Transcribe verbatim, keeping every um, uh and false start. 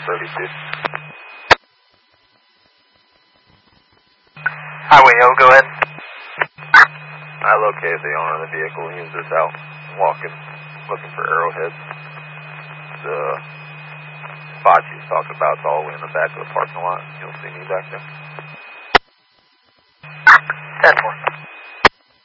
thirty-two. Highway O, go ahead. I located the owner of the vehicle. He was just out walking, looking for arrowheads. The spot she was talking about is all the way in the back of the parking lot. You'll see me back there. ten four.